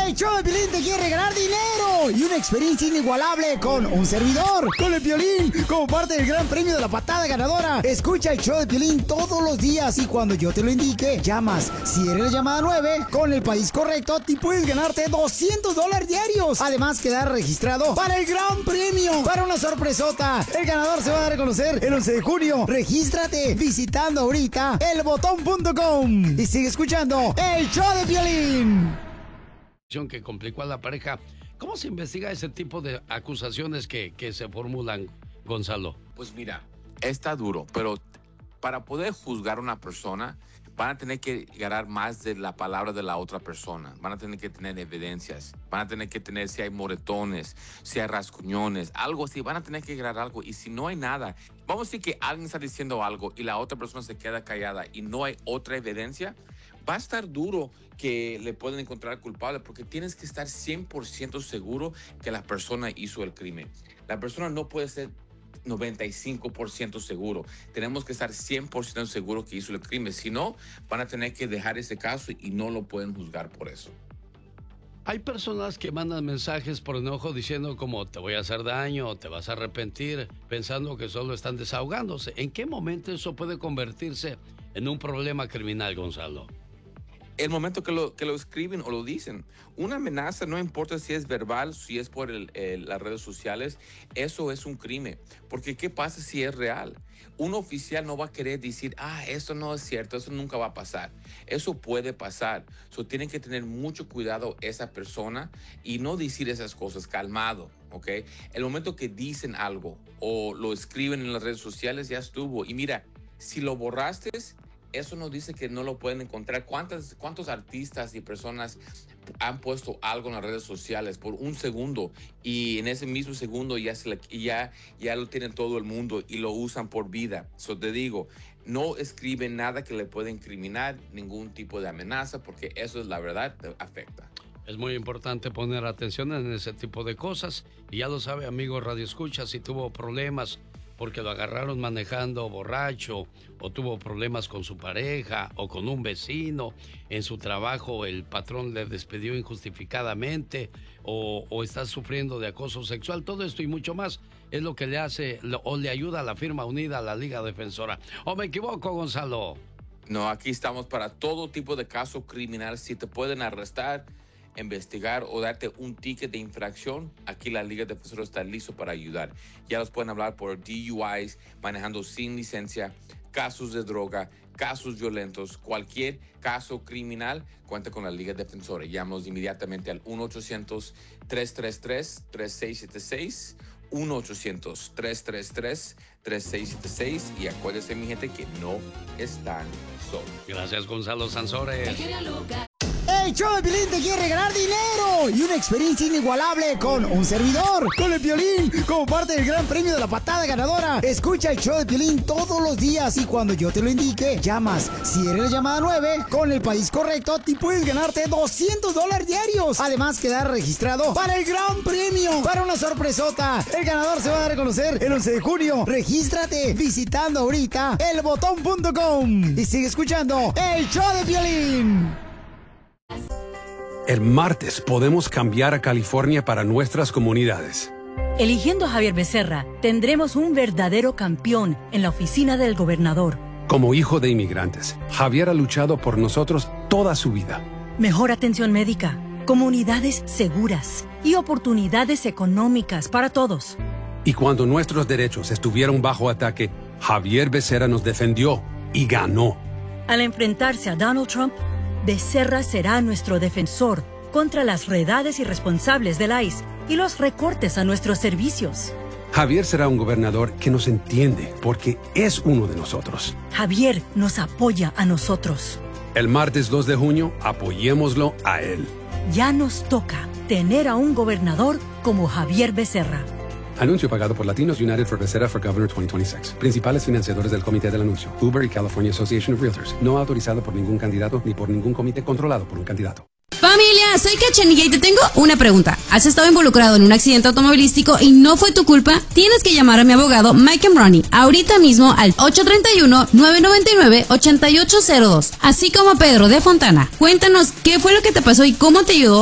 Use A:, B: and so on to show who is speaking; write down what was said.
A: El show de Piolín te quiere regalar dinero y una experiencia inigualable con un servidor, con el Piolín, como parte del gran premio de la patada ganadora. Escucha el show de Piolín todos los días y cuando yo te lo indique, llamas. Si eres la llamada 9, con el país correcto, te puedes ganarte $200 diarios. Además, quedar registrado para el gran premio, para una sorpresota. El ganador se va a dar a conocer el 11 de junio. Regístrate visitando ahorita elbotón.com y sigue escuchando el show de Piolín.
B: Que complicó a la pareja. ¿Cómo se investiga ese tipo de acusaciones que se formulan, Gonzalo?
C: Pues mira, está duro, pero para poder juzgar a una persona van a tener que ganar más de la palabra de la otra persona. Van a tener que tener evidencias. Van a tener que tener si hay moretones, si hay rasguñones, algo así. Van a tener que ganar algo. Y si no hay nada, vamos a decir que alguien está diciendo algo y la otra persona se queda callada y no hay otra evidencia, va a estar duro que le pueden encontrar culpable porque tienes que estar 100% seguro que la persona hizo el crimen. La persona no puede ser 95% seguro. Tenemos que estar 100% seguro que hizo el crimen. Si no, van a tener que dejar ese caso y no lo pueden juzgar por eso.
B: Hay personas que mandan mensajes por enojo diciendo como te voy a hacer daño o te vas a arrepentir, pensando que solo están desahogándose. ¿En qué momento eso puede convertirse en un problema criminal, Gonzalo?
C: El momento que lo escriben o lo dicen. Una amenaza, no importa si es verbal, si es por las redes sociales, eso es un crimen. Porque ¿qué pasa si es real? Un oficial no va a querer decir, eso no es cierto, eso nunca va a pasar. Eso puede pasar. Tienen que tener mucho cuidado esa persona y no decir esas cosas, calmado, ¿ok? El momento que dicen algo o lo escriben en las redes sociales, ya estuvo. Y mira, si lo borraste, eso nos dice que no lo pueden encontrar. ¿Cuántos artistas y personas han puesto algo en las redes sociales por un segundo y en ese mismo segundo ya lo tienen todo el mundo y lo usan por vida? Te digo, no escriben nada que le pueda incriminar, ningún tipo de amenaza, porque eso es la verdad, te afecta.
B: Es muy importante poner atención en ese tipo de cosas. Y ya lo sabe, amigo Radio Escucha, si tuvo problemas porque lo agarraron manejando borracho, o tuvo problemas con su pareja, o con un vecino, en su trabajo el patrón le despidió injustificadamente, o está sufriendo de acoso sexual, todo esto y mucho más es lo que le hace o le ayuda a la firma unida a la Liga Defensora. ¿O me equivoco, Gonzalo?
C: No, aquí estamos para todo tipo de caso criminal. Si te pueden arrestar, investigar o darte un ticket de infracción, aquí la Liga Defensora está listo para ayudar. Ya los pueden hablar por DUIs, manejando sin licencia, casos de droga, casos violentos, cualquier caso criminal, cuenta con la Liga Defensora. Llámanos inmediatamente al 1-800-333-3676, 1-800-333-3676 y acuérdense, mi gente, que no están solos.
B: Gracias, Gonzalo Sansores.
A: El show de Piolín te quiere regalar dinero y una experiencia inigualable con un servidor, con el Piolín, como parte del gran premio de la patada ganadora. Escucha el show de Piolín todos los días y cuando yo te lo indique, llamas. Si eres la llamada 9, con el país correcto, te puedes ganarte $200 diarios. Además, quedar registrado para el gran premio, para una sorpresota. El ganador se va a dar a conocer el 11 de junio. Regístrate visitando ahorita elbotón.com y sigue escuchando el show de Piolín.
D: El martes podemos cambiar a California para nuestras comunidades.
E: Eligiendo a Javier Becerra, tendremos un verdadero campeón en la oficina del gobernador.
D: Como hijo de inmigrantes, Javier ha luchado por nosotros toda su vida.
E: Mejor atención médica, comunidades seguras y oportunidades económicas para todos.
D: Y cuando nuestros derechos estuvieron bajo ataque, Javier Becerra nos defendió y ganó.
E: Al enfrentarse a Donald Trump, Becerra será nuestro defensor contra las redades irresponsables del ICE y los recortes a nuestros servicios.
D: Javier será un gobernador que nos entiende porque es uno de nosotros.
E: Javier nos apoya a nosotros.
D: El martes 2 de junio, apoyémoslo a él.
E: Ya nos toca tener a un gobernador como Javier Becerra.
D: Anuncio pagado por Latinos United for Becerra for Governor 2026. Principales financiadores del comité del anuncio: Uber y California Association of Realtors. No autorizado por ningún candidato ni por ningún comité controlado por un candidato.
F: Familia, soy Cachanilla y te tengo una pregunta. ¿Has estado involucrado en un accidente automovilístico y no fue tu culpa? Tienes que llamar a mi abogado Mike Ronnie ahorita mismo al 831-999-8802. Así como a Pedro de Fontana. Cuéntanos qué fue lo que te pasó y cómo te ayudó